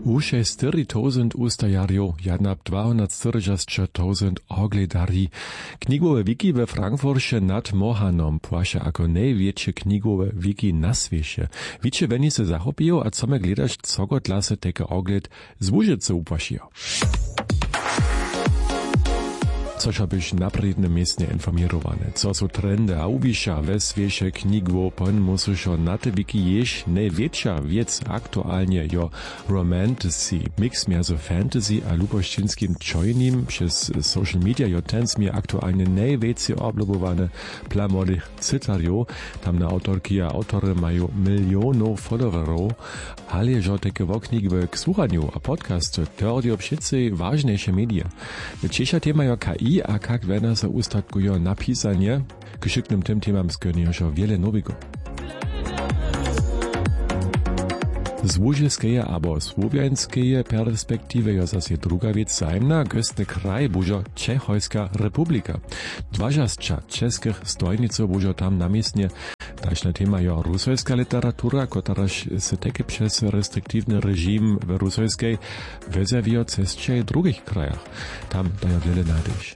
Uše 4.000 ustajarjo, jadnab 240.000 ogledari. Knigowe wiki we Frankfurcie nad Mohanom płaše ako największe knigowe wiki na świecie. Wiecie, weni se zachopiją, a co me gledasz, co go dla se teke ogled z Łużycy upłasiją. Což byś napredne miestne informowane, co są trendy a uwisza we świecie knigło, pon musisz na te wiki jeść największa wiec aktualnie jo romantasy, mix między fantasy a lubościńskim czojnym przez social media jo tens mi aktualnie najwięcej oblogowane dla młodych cytarjów, tam na autorki a autory mają milionów followerów, ale jo takie woknigwe k słuchaniu a podcast teorio wszyscy ważniejsze media. Dzisiejsza tema jo KI, a kak wena se ustatkujo napisanie, k szyknym tym temam skonioszo wiele nowego. Z łužiskeje abo słowianskeje perspektywy jo zase druga wiec zajemna, gostny kraj bužo Čechojska republika. Dważascza czeskich stojniców bužo tam namiestnie. Dalszna tema jo rusojska literatura, kotaraż se teke przez restriktywny reżim w rusojskiej wezewio cestcze drugich krajach. Tam dajo wiele nadejść.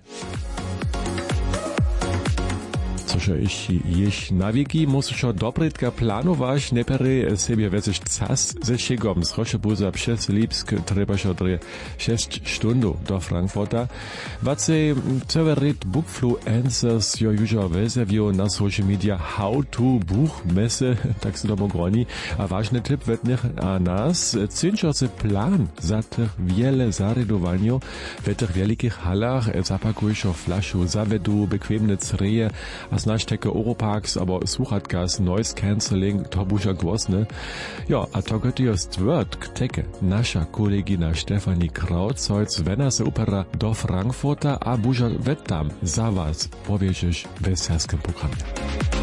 Což jež na wieki musisz dobrytka planować, nepery sobie wezysz czas ze szegom. Zrosze buza przez Lipsk trebasz odre 6 stund do Frankfurta. Wace ceverit bookfluencers jo już wezewio na social media how-to buch messe, tak se domo groni. A ważny tip wetnych a nas, cinczorce plan za tych wiele zaredowanio w tych wielkich halach, zapakujesz flaszu, zawedu, bequemne creje, a znaš teke Europarks, aber słuchatka noise cancelling, to buža głosne. Ja, a to gott jo stwört k teke nasza kolegina Stefanie Krautzeutz, wena se upera do Frankfurta, a buža wettam za was, powiesisz w serskim programie.